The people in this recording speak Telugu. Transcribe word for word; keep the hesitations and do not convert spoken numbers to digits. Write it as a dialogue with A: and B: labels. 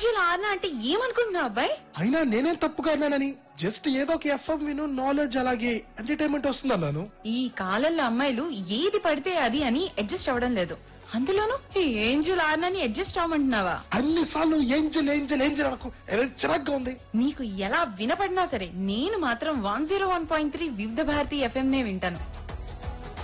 A: ఏంజిల్ ఆర్నా అంటే ఏమనుకుంటున్నావు అబ్బాయి?
B: అయినా నేనేం తప్పుగా అన్నానని, జస్ట్ ఏదో ఒక ఎఫ్ఎం విను, నాలెడ్జ్ అలాగే ఎంటర్టైన్మెంట్ వస్తుంది అన్నాను.
A: ఈ కాలంలో అమ్మాయిలు ఏది పడితే అది అని అడ్జస్ట్ అవ్వడం లేదు. అందులోనూ ఈ ఏంజిల్ ఆర్నాని అడ్జస్ట్ అవ్వమంటున్నావా?
B: అన్ని సార్లు ఏంజల్ ఏంజల్ ఏంజల్ అనకు, చిరాగ్గా ఉంది.
A: నీకు ఎలా వినపడినా సరే నేను మాత్రం one zero one point three వివిధ భారతి ఎఫ్ఎం నే వింటాను.